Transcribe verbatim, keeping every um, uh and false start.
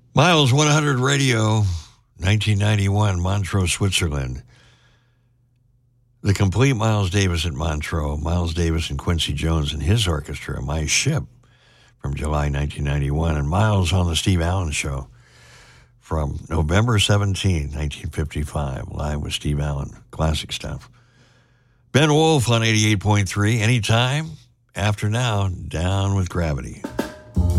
Miles one hundred Radio, nineteen ninety-one, Montreux, Switzerland. The complete Miles Davis at Montreux, Miles Davis and Quincy Jones and his orchestra, My Ship, from July nineteen ninety-one, and Miles on the Steve Allen Show from November seventeenth, nineteen fifty-five, live with Steve Allen. Classic stuff. Ben Wolf on eighty-eight point three, anytime, after now, Down with Gravity.